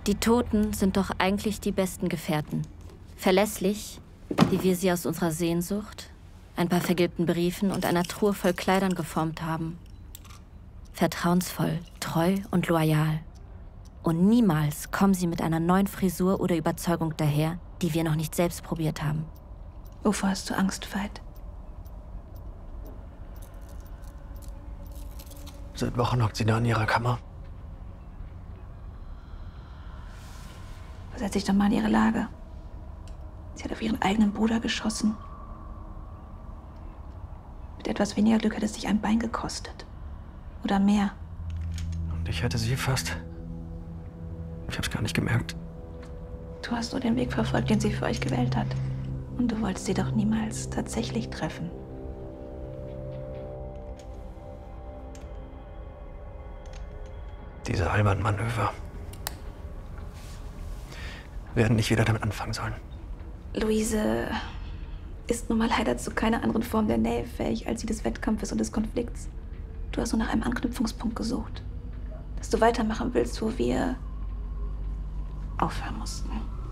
Die Toten sind doch eigentlich die besten Gefährten. Verlässlich, wie wir sie aus unserer Sehnsucht, ein paar vergilbten Briefen und einer Truhe voll Kleidern geformt haben. Vertrauensvoll, treu und loyal. Und niemals kommen sie mit einer neuen Frisur oder Überzeugung daher, die wir noch nicht selbst probiert haben. Wovor hast du Angst, Veit? Seit Wochen hockt sie da in ihrer Kammer. Versetz dich doch mal in ihre Lage. Sie hat auf ihren eigenen Bruder geschossen. Mit etwas weniger Glück hätte es dich ein Bein gekostet. Oder mehr. Und ich hätte sie fast. Ich hab's gar nicht gemerkt. Du hast nur den Weg verfolgt, den sie für euch gewählt hat. Und du wolltest sie doch niemals tatsächlich treffen. Diese albernen Manöver. Wir werden nicht wieder damit anfangen sollen. Luise ist nun mal leider zu keiner anderen Form der Nähe fähig, als die des Wettkampfes und des Konflikts. Du hast nur nach einem Anknüpfungspunkt gesucht. Dass du weitermachen willst, wo wir aufhören mussten.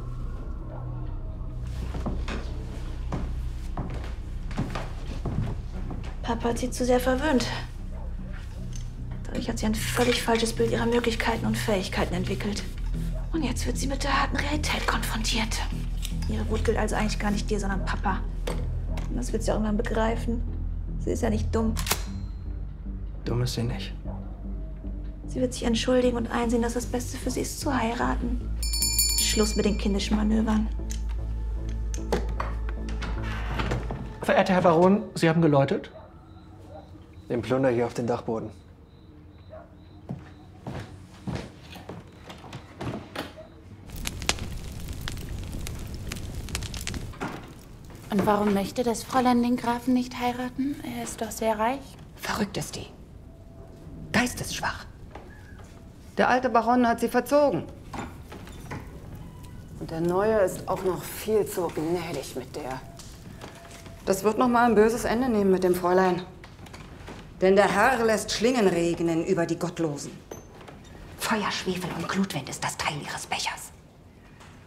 Papa hat sie zu sehr verwöhnt. Dadurch hat sie ein völlig falsches Bild ihrer Möglichkeiten und Fähigkeiten entwickelt. Und jetzt wird sie mit der harten Realität konfrontiert. Ihre Wut gilt also eigentlich gar nicht dir, sondern Papa. Und das wird sie auch irgendwann begreifen. Sie ist ja nicht dumm. Dumm ist sie nicht. Sie wird sich entschuldigen und einsehen, dass das Beste für sie ist, zu heiraten. Schluss mit den kindischen Manövern. Verehrter Herr Baron, Sie haben geläutet? Den Plunder hier auf den Dachboden. Und warum möchte das Fräulein den Grafen nicht heiraten? Er ist doch sehr reich. Verrückt ist die. Geistesschwach. Der alte Baron hat sie verzogen. Und der Neue ist auch noch viel zu gnädig mit der. Das wird noch mal ein böses Ende nehmen mit dem Fräulein. Denn der Herr lässt Schlingen regnen über die Gottlosen. Feuer, Schwefel und Glutwind ist das Teil ihres Bechers.